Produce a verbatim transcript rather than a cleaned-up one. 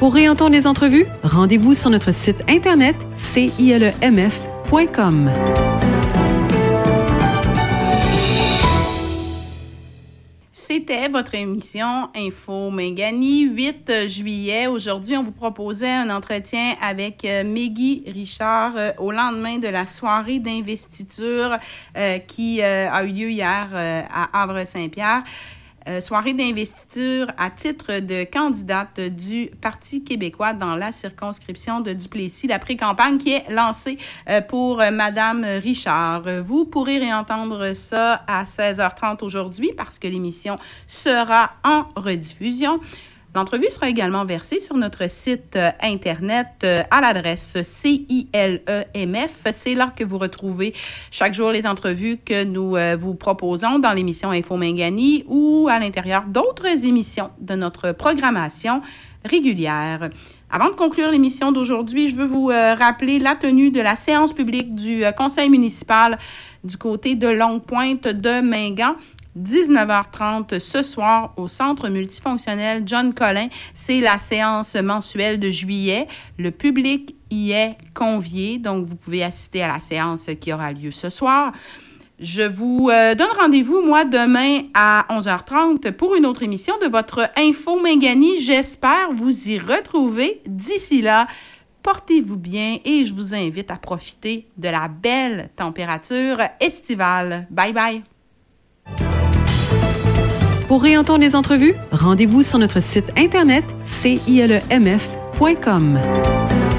Pour réentendre les entrevues, rendez-vous sur notre site internet c i l e m f point com. C'était votre émission Info Mingani, huit juillet. Aujourd'hui, on vous proposait un entretien avec euh, Meggy Richard euh, au lendemain de la soirée d'investiture euh, qui euh, a eu lieu hier euh, à Havre-Saint-Pierre. Euh, soirée d'investiture à titre de candidate du Parti québécois dans la circonscription de Duplessis, la pré-campagne qui est lancée euh, pour euh, Madame Richard. Vous pourrez réentendre ça à seize heures trente aujourd'hui parce que l'émission sera en rediffusion. L'entrevue sera également versée sur notre site euh, Internet euh, à l'adresse C I L E M F. C'est là que vous retrouvez chaque jour les entrevues que nous euh, vous proposons dans l'émission Info Mingani ou à l'intérieur d'autres émissions de notre programmation régulière. Avant de conclure l'émission d'aujourd'hui, je veux vous euh, rappeler la tenue de la séance publique du euh, conseil municipal du côté de Longue-Pointe de Mingan. dix-neuf heures trente ce soir au Centre multifonctionnel John Collin. C'est la séance mensuelle de juillet. Le public y est convié, donc vous pouvez assister à la séance qui aura lieu ce soir. Je vous euh, donne rendez-vous, moi, demain à onze heures trente pour une autre émission de votre Info Mingani. J'espère vous y retrouver. D'ici là, portez-vous bien et je vous invite à profiter de la belle température estivale. Bye bye! Pour réentendre les entrevues, rendez-vous sur notre site internet c i l e m f point com.